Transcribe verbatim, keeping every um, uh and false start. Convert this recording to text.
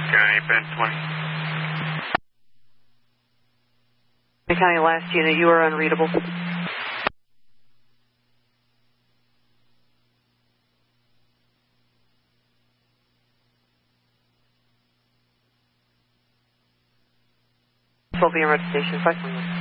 County, Ben twenty. County, last unit, you are unreadable. Sylvia Road Station, five one one.